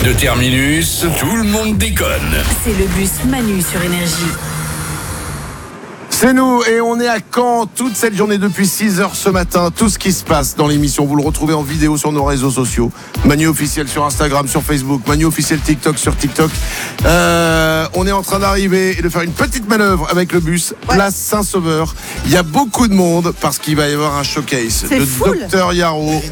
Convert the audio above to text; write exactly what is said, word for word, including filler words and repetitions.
de terminus, tout le monde déconne. C'est le bus Manu sur Énergie. C'est nous et on est à Caen toute cette journée depuis six heures ce matin. Tout ce qui se passe dans l'émission, vous le retrouvez en vidéo sur nos réseaux sociaux. Manu officiel sur Instagram, sur Facebook, Manu officiel TikTok sur TikTok. Euh, on est en train d'arriver et de faire une petite manœuvre avec le bus, ouais. Place Saint-Sauveur. Il y a beaucoup de monde parce qu'il va y avoir un showcase C'est de full. Docteur Yaro.